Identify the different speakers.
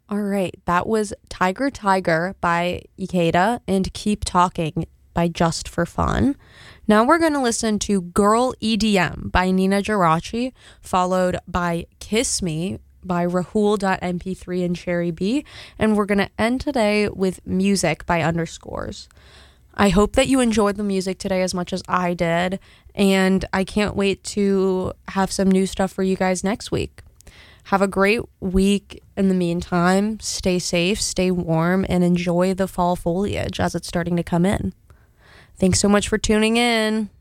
Speaker 1: All right, that was Tiger Tiger by Ikeda and Keep Talking by Just for Fun. Now we're going to listen to Girl EDM by Nina Geraci, followed by Kiss Me by Rahul.mp3 and Cherry B, and we're going to end today with Music by Underscores. I hope that you enjoyed the music today as much as I did, and I can't wait to have some new stuff for you guys next week. Have a great week in the meantime. Stay safe, stay warm, and enjoy the fall foliage as it's starting to come in. Thanks so much for tuning in.